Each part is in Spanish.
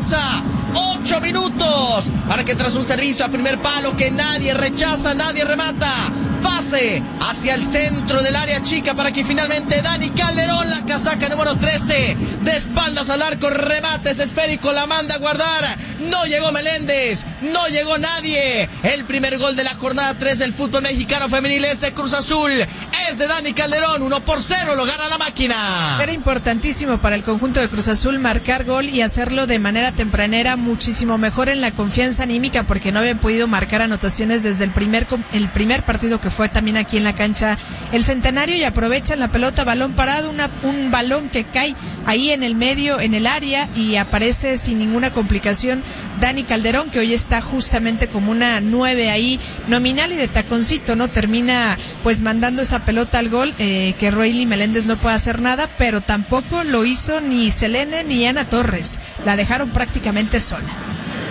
pausa. 8 minutos para que tras un servicio a primer palo que nadie rechaza, nadie remata, pase hacia el centro del área chica para que finalmente Dani Calderón, la casaca número 13, de espaldas al arco, remate ese esférico, la manda a guardar. No llegó Meléndez, no llegó nadie. El primer gol de la jornada 3 del fútbol mexicano femenil es de Cruz Azul, es de Dani Calderón. 1-0 lo gana la máquina. Era importantísimo para el conjunto de Cruz Azul marcar gol y hacerlo de manera tempranera, muchísimo mejor en la confianza anímica, porque no habían podido marcar anotaciones desde el primer partido, que fue también aquí en la cancha El Centenario, y aprovechan la pelota, balón parado, un balón que cae ahí en el medio, en el área, y aparece sin ninguna complicación Dani Calderón, que hoy está justamente como una 9 ahí nominal y de taconcito, ¿no? Termina pues mandando esa pelota al gol, que Roily Meléndez no puede hacer nada, pero tampoco lo hizo ni Selene ni Ana Torres, la dejaron prácticamente sola.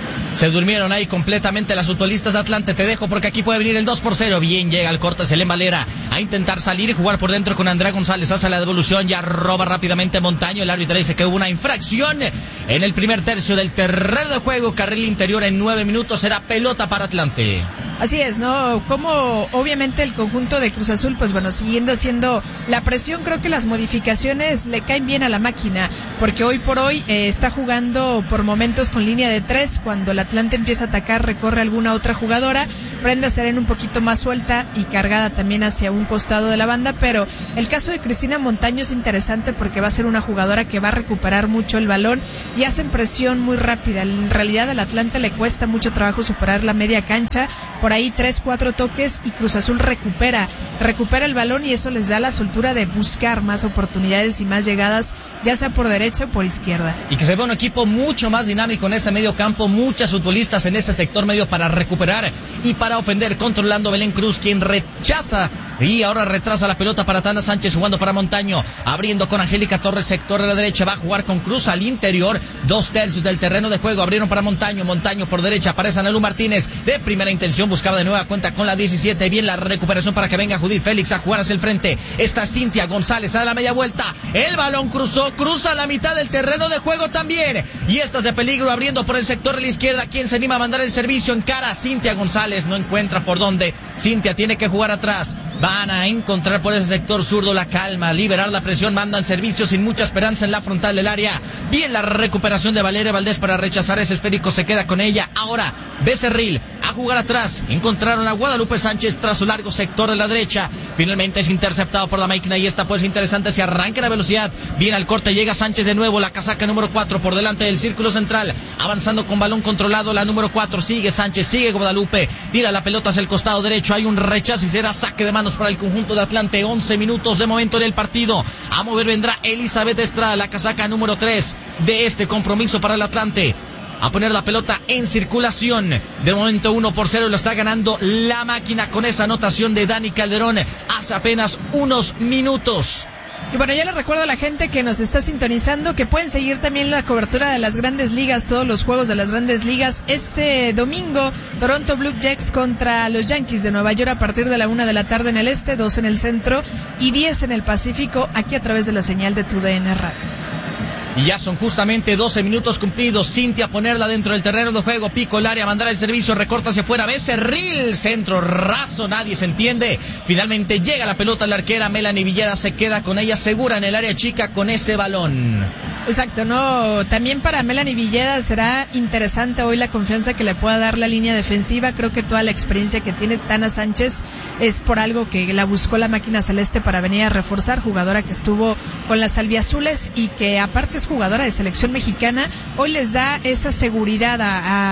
Se durmieron ahí completamente las futbolistas de Atlante. Te dejo porque aquí puede venir el 2-0. Bien, llega el corte Selén Valera a intentar salir y jugar por dentro con Andrea González. Hace la devolución, ya roba rápidamente Montaño. El árbitro dice que hubo una infracción en el primer tercio del terreno de juego. Carril interior en 9 minutos. Será pelota para Atlante. Así es, ¿no? Como obviamente el conjunto de Cruz Azul, pues bueno, siguiendo haciendo la presión, creo que las modificaciones le caen bien a la máquina, porque hoy por hoy está jugando por momentos con línea de 3, cuando el Atlante empieza a atacar, recorre alguna otra jugadora, Brenda Serena un poquito más suelta y cargada también hacia un costado de la banda, pero el caso de Cristina Montaño es interesante porque va a ser una jugadora que va a recuperar mucho el balón y hacen presión muy rápida. En realidad al Atlante le cuesta mucho trabajo superar la media cancha, por ahí 3-4 toques y Cruz Azul recupera el balón, y eso les da la soltura de buscar más oportunidades y más llegadas, ya sea por derecha o por izquierda. Y que se ve un equipo mucho más dinámico en ese medio campo, muchas futbolistas en ese sector medio para recuperar y para ofender, controlando Belén Cruz, quien rechaza y ahora retrasa la pelota para Tana Sánchez, jugando para Montaño, abriendo con Angélica Torres, sector a la derecha, va a jugar con Cruz al interior, 2/3 del terreno de juego, abrieron para Montaño por derecha, aparece Anelú Martínez, de primera intención, buscaba de nueva cuenta con la 17, bien la recuperación para que venga Judith Félix a jugar hacia el frente, está Cintia González a la media vuelta, el balón cruza la mitad del terreno de juego también, y esta es de peligro, abriendo por el sector de la izquierda, quien se anima a mandar el servicio en cara, Cintia González, no encuentra por dónde, Cintia tiene que jugar atrás, van a encontrar por ese sector zurdo la calma, liberar la presión, mandan servicio sin mucha esperanza en la frontal del área. Bien la recuperación de Valeria Valdés para rechazar ese esférico, se queda con ella. Ahora Becerril a jugar atrás, encontraron a Guadalupe Sánchez tras su largo sector de la derecha, finalmente es interceptado por la máquina y esta pues interesante, se arranca la velocidad, bien al corte, llega Sánchez de nuevo, la casaca número 4 por delante del círculo central, avanzando con balón controlado, la número 4, sigue Sánchez, sigue Guadalupe, tira la pelota hacia el costado derecho, hay un rechazo y será saque de manos para el conjunto de Atlante. 11 minutos de momento en el partido, a mover vendrá Elizabeth Estrada, la casaca número 3 de este compromiso para el Atlante, a poner la pelota en circulación. De momento 1-0 lo está ganando la máquina con esa anotación de Dani Calderón hace apenas unos minutos. Y bueno, ya les recuerdo a la gente que nos está sintonizando que pueden seguir también la cobertura de las Grandes Ligas, todos los juegos de las Grandes Ligas. Este domingo, Toronto Blue Jays contra los Yankees de Nueva York a partir de la 1 de la tarde en el este, 2 en el centro y 10 en el Pacífico, aquí a través de la señal de TUDN Radio. Y ya son justamente 12 minutos cumplidos. Cintia a ponerla dentro del terreno de juego. Pico el área, mandar el servicio, recorta hacia afuera. Becerril, centro raso, nadie se entiende. Finalmente llega la pelota a la arquera. Melanie Villeda se queda con ella segura en el área chica con ese balón. Exacto, no, también para Melanie Villeda será interesante hoy la confianza que le pueda dar la línea defensiva. Creo que toda la experiencia que tiene Tana Sánchez es por algo que la buscó la máquina celeste para venir a reforzar, jugadora que estuvo con las albiazules y que aparte es jugadora de selección mexicana. Hoy les da esa seguridad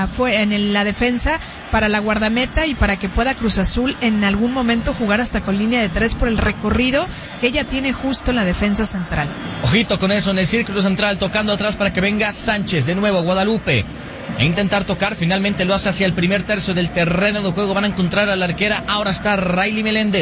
en la defensa para la guardameta y para que pueda Cruz Azul en algún momento jugar hasta con línea de 3 por el recorrido que ella tiene justo en la defensa central. Ojito con eso en el círculo central, tocando atrás para que venga Sánchez, de nuevo Guadalupe, a intentar tocar, finalmente lo hace hacia el primer tercio del terreno de juego, van a encontrar a la arquera, ahora está Riley Meléndez,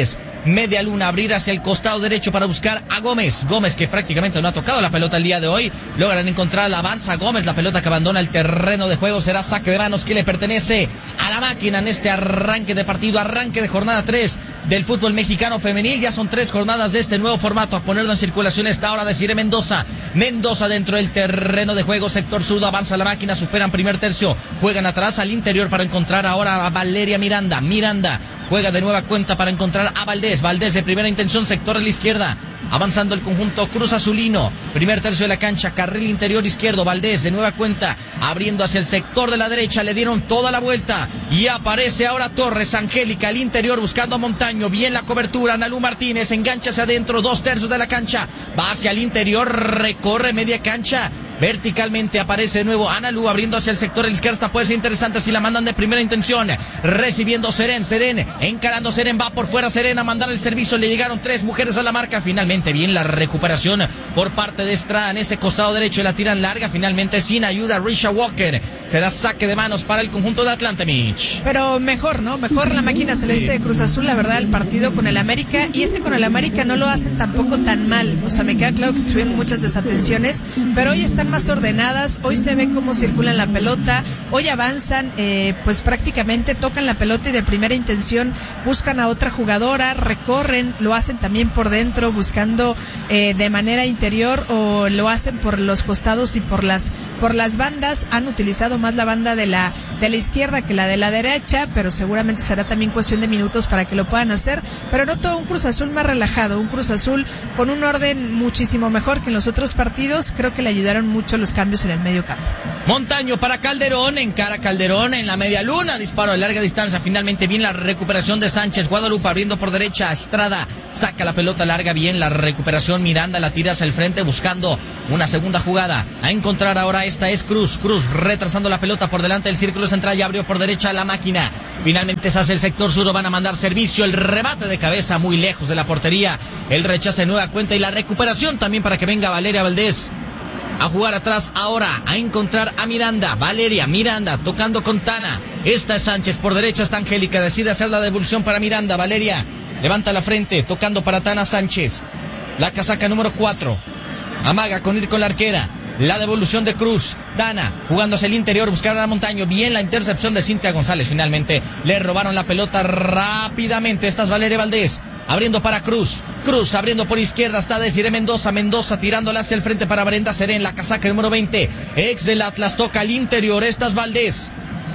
media luna, abrir hacia el costado derecho para buscar a Gómez. Gómez, que prácticamente no ha tocado la pelota el día de hoy. Logran encontrarla, avanza Gómez, la pelota que abandona el terreno de juego. Será saque de manos que le pertenece a la máquina en este arranque de partido, arranque de jornada 3 del fútbol mexicano femenil. Ya son 3 jornadas de este nuevo formato. A ponerlo en circulación esta hora Desiree Mendoza. Mendoza dentro del terreno de juego, sector zurdo, avanza la máquina, superan primer tercio, juegan atrás al interior para encontrar ahora a Valeria Miranda. Miranda juega de nueva cuenta para encontrar a Valdés. Valdés de primera intención, sector a la izquierda. Avanzando el conjunto Cruz Azulino. Primer tercio de la cancha, carril interior izquierdo. Valdés de nueva cuenta, abriendo hacia el sector de la derecha. Le dieron toda la vuelta. Y aparece ahora Torres. Angélica al interior buscando a Montaño. Bien la cobertura. Analu Martínez engancha hacia adentro. 2/3 de la cancha. Va hacia el interior. Recorre media cancha. Verticalmente aparece de nuevo Analu abriendo hacia el sector de la izquierda. Esta puede ser interesante si la mandan de primera intención. Recibiendo Seren, encarando Seren, va por fuera Seren a mandar el servicio. Le llegaron 3 mujeres a la marca. Finalmente bien la recuperación por parte de Estrada en ese costado derecho. La tiran larga, finalmente sin ayuda Risha Walker. Será saque de manos para el conjunto de Atlante, Mitch. Pero mejor, ¿no? Mejor la máquina celeste de Cruz Azul, la verdad, el partido con el América. Y es que con el América no lo hacen tampoco tan mal. O sea, me queda claro que tuvieron muchas desatenciones, pero hoy están más ordenadas. Hoy se ve cómo circulan la pelota. Hoy avanzan, pues prácticamente tocan la pelota y de primera intención buscan a otra jugadora, recorren, lo hacen también por dentro, buscando de manera interior, o lo hacen por los costados y por las bandas. Han utilizado más la banda de la izquierda que la de la derecha, pero seguramente será también cuestión de minutos para que lo puedan hacer. Pero noto un Cruz Azul más relajado, un Cruz Azul con un orden muchísimo mejor que en los otros partidos. Creo que le ayudaron mucho los cambios en el medio campo. Montaño para Calderón, encara Calderón en la media luna, disparo de larga distancia. Finalmente bien la recuperación de Sánchez. Guadalupe abriendo por derecha, Estrada saca la pelota larga, bien la recuperación. Miranda la tira hacia el frente buscando una segunda jugada. A encontrar ahora esta es Cruz retrasando la pelota por delante del círculo central. Ya abrió por derecha la máquina. Finalmente se hace el sector sur, van a mandar servicio. El remate de cabeza muy lejos de la portería. El rechazo de nueva cuenta y la recuperación también para que venga Valeria Valdés a jugar atrás ahora, a encontrar a Miranda. Valeria, Miranda, tocando con Tana. Esta es Sánchez, por derecha está Angélica, decide hacer la devolución para Miranda. Valeria levanta la frente, tocando para Tana Sánchez. La casaca número 4. Amaga con ir con la arquera. La devolución de Cruz. Tana jugando hacia el interior, buscaron a Montaño. Bien la intercepción de Cintia González. Finalmente le robaron la pelota rápidamente. Esta es Valeria Valdés. Abriendo para Cruz abriendo por izquierda, está Desiree Mendoza tirándola hacia el frente para Brenda Serén, la casaca número 20, ex del Atlas, toca al interior, esta es Valdés,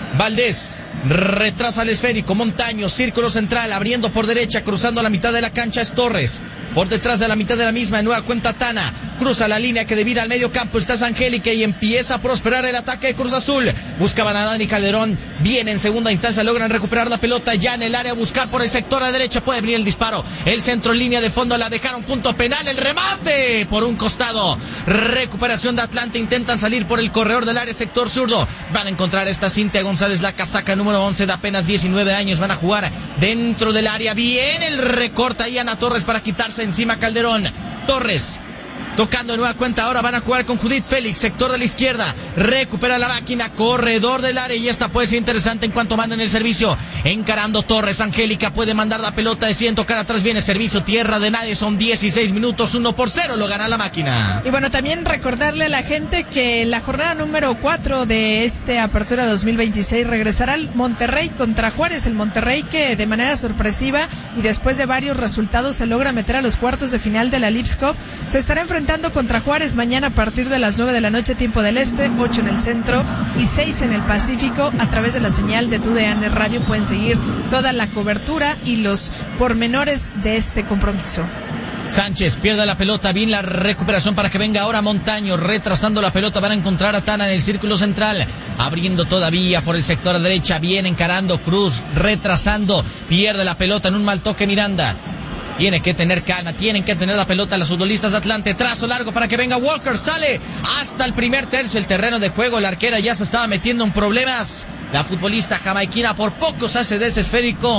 retrasa el esférico, Montaño, círculo central, abriendo por derecha, cruzando la mitad de la cancha es Torres, por detrás de la mitad de la misma, en nueva cuenta Tana, cruza la línea que devira al medio campo, esta es Angélica y empieza a prosperar el ataque de Cruz Azul, buscaban a Dani Calderón, bien en segunda instancia, logran recuperar la pelota ya en el área, buscar por el sector a derecha, puede venir el disparo, el centro en línea de fondo, la dejaron, punto penal, el remate por un costado, recuperación de Atlante, intentan salir por el corredor del área, sector zurdo, van a encontrar esta Cintia González, la casaca número 11 de apenas 19 años, van a jugar dentro del área, bien el recorte ahí Ana Torres para quitarse encima Calderón, Torres tocando de nueva cuenta, ahora van a jugar con Judith Félix, sector de la izquierda, recupera la máquina, corredor del área y esta puede ser interesante en cuanto manden el servicio, encarando Torres, Angélica puede mandar la pelota de 100, tocar atrás viene servicio, tierra de nadie, son 16 minutos, 1-0 lo gana la máquina. Y bueno, también recordarle a la gente que la jornada número 4 de este Apertura 2026 regresará al Monterrey contra Juárez, el Monterrey que de manera sorpresiva y después de varios resultados se logra meter a los cuartos de final de la Leagues Cup, se estará enfrentando contra Juárez mañana a partir de las 9 de la noche, tiempo del este, 8 en el centro y 6 en el Pacífico. A través de la señal de TUDN Radio pueden seguir toda la cobertura y los pormenores de este compromiso. Sánchez pierde la pelota, bien la recuperación para que venga ahora Montaño, retrasando la pelota, van a encontrar a Tana en el círculo central, abriendo todavía por el sector derecha, bien encarando Cruz, retrasando, pierde la pelota en un mal toque Miranda. Tiene que tener calma, tienen que tener la pelota los futbolistas de Atlante, trazo largo para que venga Walker, sale hasta el primer tercio el terreno de juego, la arquera ya se estaba metiendo en problemas, la futbolista jamaiquina por poco se hace de ese esférico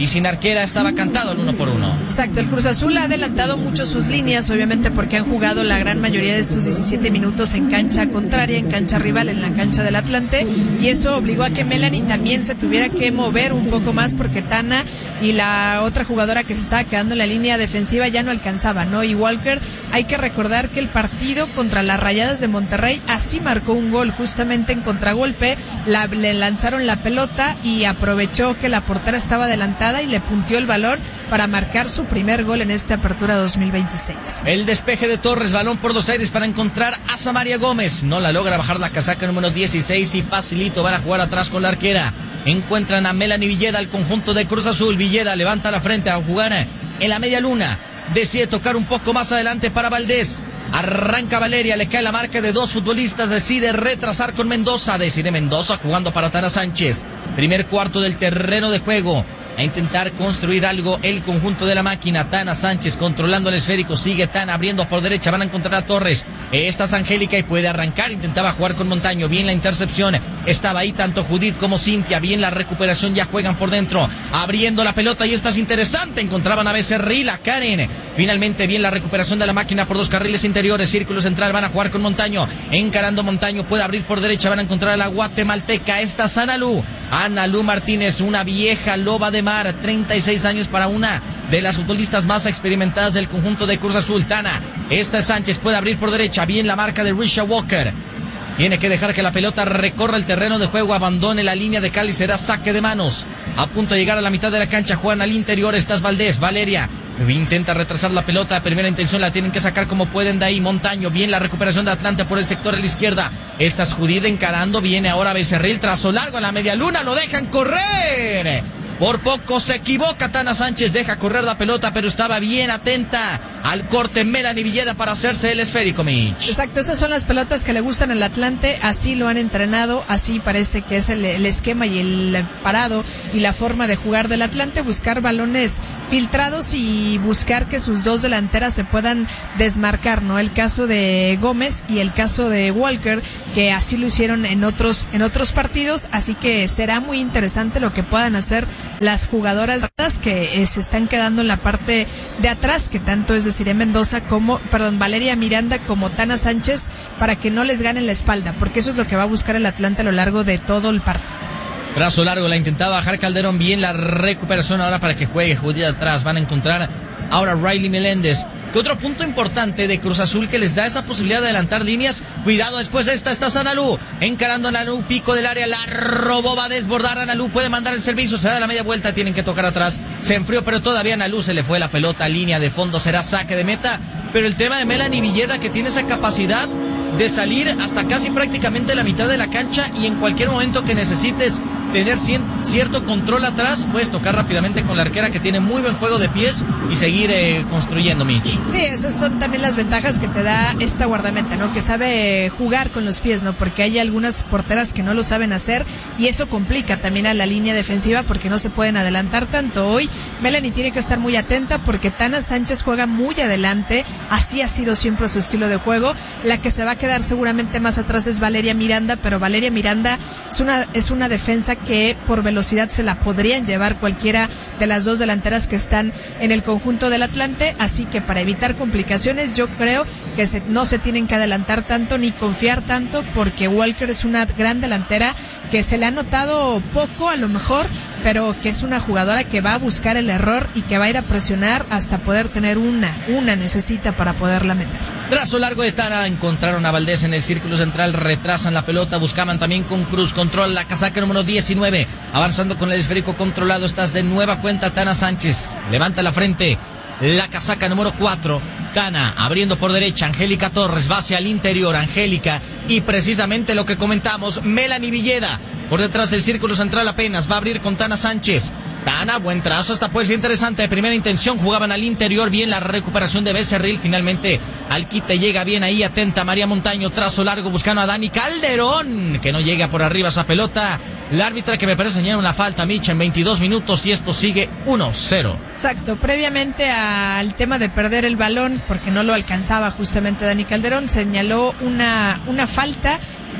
y sin arquera estaba cantado el 1-1. Exacto, el Cruz Azul ha adelantado mucho sus líneas, obviamente porque han jugado la gran mayoría de estos 17 minutos en cancha contraria, en cancha rival, en la cancha del Atlante, y eso obligó a que Melanie también se tuviera que mover un poco más porque Tana y la otra jugadora que se estaba quedando en la línea defensiva ya no alcanzaba, ¿no? Y Walker, hay que recordar que el partido contra las Rayadas de Monterrey así marcó un gol, justamente en contragolpe, le lanzaron la pelota y aprovechó que la portera estaba adelantada y le punteó el balón para marcar su primer gol en esta apertura 2026. El despeje de Torres, balón por los aires para encontrar a Samaria Gómez. No la logra bajar la casaca número 16 y facilito van a jugar atrás con la arquera. Encuentran a Melanie Villeda, el conjunto de Cruz Azul. Villeda levanta la frente a jugar en la media luna. Decide tocar un poco más adelante para Valdés. Arranca Valeria, le cae la marca de dos futbolistas, decide retrasar con Mendoza. Desiree Mendoza jugando para Tana Sánchez. Primer cuarto del terreno de juego. A intentar construir algo el conjunto de la máquina. Tana Sánchez controlando el esférico. Sigue Tana abriendo por derecha. Van a encontrar a Torres. Esta es Angélica y puede arrancar. Intentaba jugar con Montaño. Bien la intercepción. Estaba ahí tanto Judith como Cintia. Bien la recuperación. Ya juegan por dentro. Abriendo la pelota y esta es interesante. Encontraban a Becerril, a Karen. Finalmente bien la recuperación de la máquina por dos carriles interiores. Círculo central. Van a jugar con Montaño. Encarando Montaño. Puede abrir por derecha. Van a encontrar a la guatemalteca. Esta es Analú. Analú Martínez. Una vieja loba de mar, 36 años para una de las futbolistas más experimentadas del conjunto de Cruz Azul. Tana, esta es Sánchez, puede abrir por derecha, bien la marca de Risha Walker. Tiene que dejar que la pelota recorra el terreno de juego, abandone la línea de Cali, será saque de manos. A punto de llegar a la mitad de la cancha, juegan al interior, esta es Valdés, Valeria. Intenta retrasar la pelota, primera intención la tienen que sacar como pueden de ahí. Montaño, bien la recuperación de Atlante por el sector de la izquierda. Esta es Judith encarando, viene ahora Becerril, trazo largo a la media luna, lo dejan correr. Por poco se equivoca Tana Sánchez, deja correr la pelota, pero estaba bien atenta al corte Melanie Villeda para hacerse el esférico, Mitch. Exacto, esas son las pelotas que le gustan al Atlante, así lo han entrenado, así parece que es el esquema y el parado y la forma de jugar del Atlante, buscar balones filtrados y buscar que sus dos delanteras se puedan desmarcar, ¿no? El caso de Gómez y el caso de Walker, que así lo hicieron en otros partidos, así que será muy interesante lo que puedan hacer las jugadoras que se están quedando en la parte de atrás, que tanto es Desiree Mendoza Valeria Miranda como Tana Sánchez, para que no les ganen la espalda, porque eso es lo que va a buscar el Atlante a lo largo de todo el partido. Trazo largo, la intentaba bajar Calderón, bien la recuperación ahora para que juegue Judith atrás. Van a encontrar ahora Riley Meléndez. Que otro punto importante de Cruz Azul que les da esa posibilidad de adelantar líneas. Cuidado, después de esta está Analú. Encarando a Analú, pico del área, la robó, va a desbordar Analú, puede mandar el servicio, se da la media vuelta, tienen que tocar atrás. Se enfrió, pero todavía Analú se le fue la pelota, línea de fondo, será saque de meta. Pero el tema de Melanie Villeda, que tiene esa capacidad de salir hasta casi prácticamente la mitad de la cancha y en cualquier momento que necesites tener cierto control atrás, puedes tocar rápidamente con la arquera, que tiene muy buen juego de pies, y seguir construyendo, Mitch. Sí, esas son también las ventajas que te da esta guardameta, ¿no? Que sabe jugar con los pies, ¿no? Porque hay algunas porteras que no lo saben hacer y eso complica también a la línea defensiva porque no se pueden adelantar tanto. Hoy Melanie tiene que estar muy atenta porque Tana Sánchez juega muy adelante, así ha sido siempre su estilo de juego. La que se va a quedar seguramente más atrás es Valeria Miranda, pero Valeria Miranda es una defensa que por velocidad se la podrían llevar cualquiera de las dos delanteras que están en el conjunto del Atlante, así que para evitar complicaciones yo creo que no se tienen que adelantar tanto ni confiar tanto, porque Walker es una gran delantera que se le ha notado poco a lo mejor, pero que es una jugadora que va a buscar el error y que va a ir a presionar hasta poder tener una necesita para poderla meter. Trazo largo de Tana, encontraron a Valdés en el círculo central, retrasan la pelota, buscaban también con Cruz, control la casaca número 19, avanzando con el esférico controlado, estás de nueva cuenta Tana Sánchez, levanta la frente, la casaca número 4, Tana, abriendo por derecha, Angélica Torres, va hacia el interior, Angélica, y precisamente lo que comentamos, Melanie Villeda, por detrás del círculo central apenas, va a abrir con Tana Sánchez. Tana, buen trazo, esta puede ser interesante, de primera intención, jugaban al interior, bien la recuperación de Becerril, finalmente al quite llega bien ahí, atenta María Montaño, trazo largo buscando a Dani Calderón, que no llega por arriba esa pelota, la árbitra que me parece señala una falta, Micha, en 22 minutos y esto sigue 1-0. Exacto, previamente al tema de perder el balón, porque no lo alcanzaba justamente Dani Calderón, señaló una falta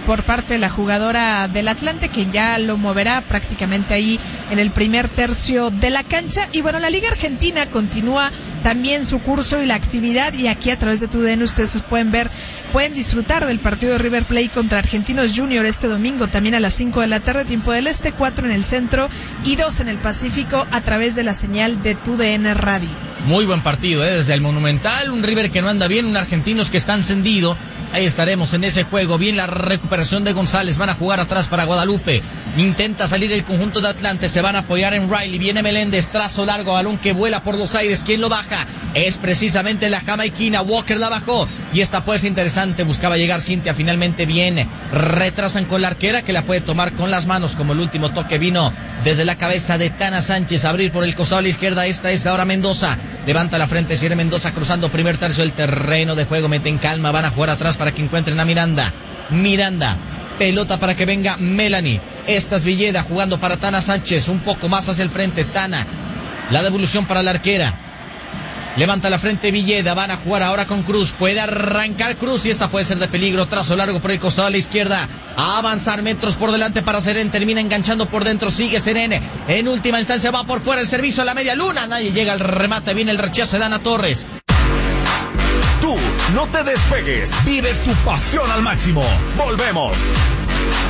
por parte de la jugadora del Atlante, que ya lo moverá prácticamente ahí en el primer tercio de la cancha. Y bueno, la Liga Argentina continúa también su curso y la actividad, y aquí a través de TUDN ustedes pueden disfrutar del partido de River Plate contra Argentinos Junior este domingo, también a las 5 de la tarde, tiempo del este, 4 en el centro y 2 en el Pacífico, a través de la señal de TUDN Radio. Muy buen partido, desde el Monumental, un River que no anda bien, un Argentinos que está encendido. Ahí estaremos en ese juego. Bien la recuperación de González. Van a jugar atrás para Guadalupe. Intenta salir el conjunto de Atlante. Se van a apoyar en Riley. Viene Meléndez. Trazo largo. Balón que vuela por los aires. ¿Quién lo baja? Es precisamente la jamaiquina. Walker la bajó. Y esta puede ser interesante. Buscaba llegar Cintia. Finalmente viene. Retrasan con la arquera, que la puede tomar con las manos. Como el último toque vino desde la cabeza de Tana Sánchez. Abrir por el costado a la izquierda. Esta es ahora Mendoza. Levanta la frente. Cierre Mendoza cruzando primer tercio del terreno de juego. Mete en calma. Van a jugar atrás para que encuentren a Miranda. Pelota para que venga Melanie. Esta es Villeda jugando para Tana Sánchez. Un poco más hacia el frente. Tana. La devolución para la arquera. Levanta la frente Villeda. Van a jugar ahora con Cruz. Puede arrancar Cruz y esta puede ser de peligro. Trazo largo por el costado a la izquierda. A avanzar metros por delante para Serén. Termina enganchando por dentro. Sigue Serén. En última instancia va por fuera el servicio a la media luna. Nadie llega al remate. Viene el rechazo de Dana Torres. Tú no te despegues. Vive tu pasión al máximo. Volvemos.